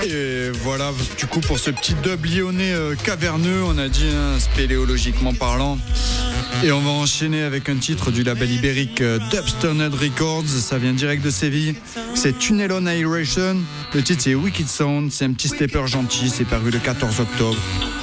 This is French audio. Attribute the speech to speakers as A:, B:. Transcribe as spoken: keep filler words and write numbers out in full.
A: Et voilà, du coup, pour ce petit dub lyonnais euh, caverneux, on a dit, hein, spéléologiquement parlant. Et on va enchaîner avec un titre du label ibérique euh, Dubstoned Records. Ça vient direct de Séville. C'est Tunnel on Aeration. Le titre, c'est Wicked Sound. C'est un petit stepper gentil. C'est paru le quatorze octobre.